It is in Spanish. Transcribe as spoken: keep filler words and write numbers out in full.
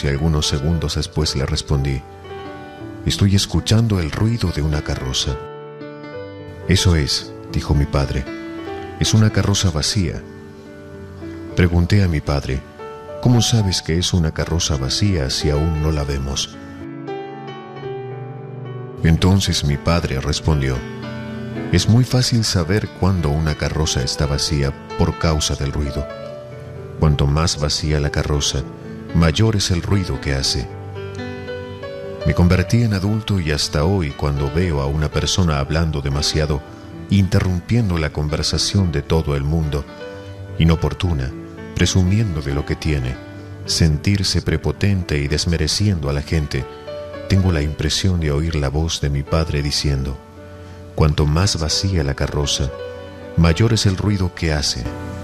y algunos segundos después le respondí: «Estoy escuchando el ruido de una carroza». «Eso es», dijo mi padre, «es una carroza vacía». Pregunté a mi padre: «¿Cómo sabes que es una carroza vacía si aún no la vemos?». Entonces mi padre respondió: «Es muy fácil saber cuándo una carroza está vacía por causa del ruido. Cuanto más vacía la carroza, mayor es el ruido que hace». Me convertí en adulto y hasta hoy, cuando veo a una persona hablando demasiado, interrumpiendo la conversación de todo el mundo, inoportuna, presumiendo de lo que tiene, sentirse prepotente y desmereciendo a la gente, tengo la impresión de oír la voz de mi padre diciendo: «Cuanto más vacía la carroza, mayor es el ruido que hace».